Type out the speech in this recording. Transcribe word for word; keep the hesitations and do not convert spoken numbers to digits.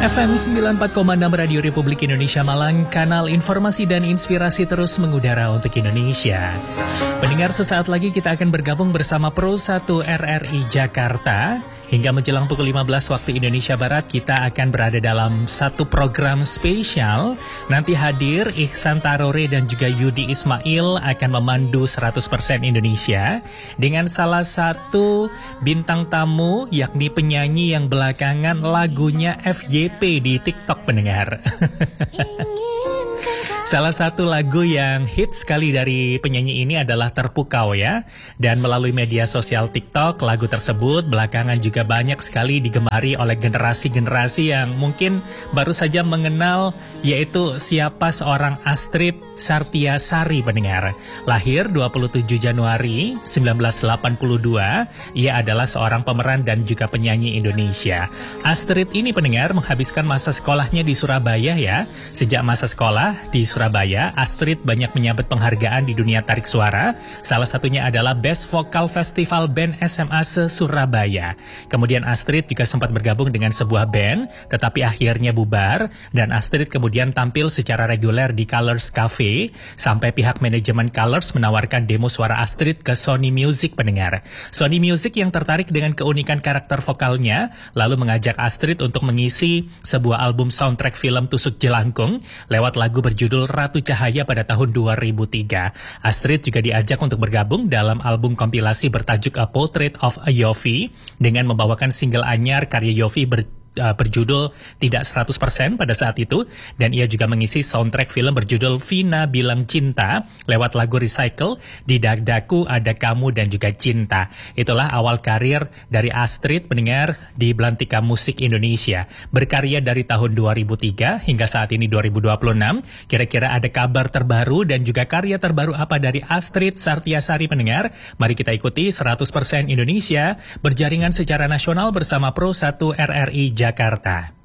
F M sembilan puluh empat koma enam Radio Republik Indonesia Malang, kanal informasi dan inspirasi terus mengudara untuk Indonesia. Pendengar, sesaat lagi kita akan bergabung bersama Pro satu R R I Jakarta. Hingga menjelang pukul lima belas waktu Indonesia Barat, kita akan berada dalam satu program spesial. Nanti hadir Ihsan Tarore dan juga Yudi Ismail akan memandu seratus persen Indonesia dengan salah satu bintang tamu, yakni penyanyi yang belakangan lagunya F Y P di TikTok, pendengar. Salah satu lagu yang hits sekali dari penyanyi ini adalah Terpukau ya. Dan melalui media sosial TikTok, lagu tersebut belakangan juga banyak sekali digemari oleh generasi-generasi yang mungkin baru saja mengenal, yaitu siapa seorang Astrid Sartiasari, pendengar. Lahir dua puluh tujuh Januari seribu sembilan ratus delapan puluh dua, ia adalah seorang pemeran dan juga penyanyi Indonesia. Astrid ini, pendengar, menghabiskan masa sekolahnya di Surabaya ya. Sejak masa sekolah di Surabaya, Astrid banyak menyabet penghargaan di dunia tarik suara. Salah satunya adalah Best Vocal Festival Band S M A se-Surabaya. Kemudian Astrid juga sempat bergabung dengan sebuah band, tetapi akhirnya bubar, dan Astrid kemudian tampil secara reguler di Colors Cafe, sampai pihak manajemen Colors menawarkan demo suara Astrid ke Sony Music, pendengar. Sony Music yang tertarik dengan keunikan karakter vokalnya, lalu mengajak Astrid untuk mengisi sebuah album soundtrack film Tusuk Jelangkung lewat lagu berjudul Ratu Cahaya pada tahun dua ribu tiga. Astrid juga diajak untuk bergabung dalam album kompilasi bertajuk A Portrait of a Yofi dengan membawakan single anyar karya Yofi ber Uh, berjudul Tidak seratus persen pada saat itu, dan ia juga mengisi soundtrack film berjudul Vina Bilang Cinta lewat lagu Recycle, Di Dadaku Ada Kamu dan juga Cinta. Itulah awal karir dari Astrid, pendengar, di belantika musik Indonesia. Berkarya dari tahun dua ribu tiga hingga saat ini dua ribu dua puluh enam. Kira-kira ada kabar terbaru dan juga karya terbaru apa dari Astrid Sartiasari, pendengar? Mari kita ikuti seratus persen Indonesia berjaringan secara nasional bersama Pro satu R R I Jakarta.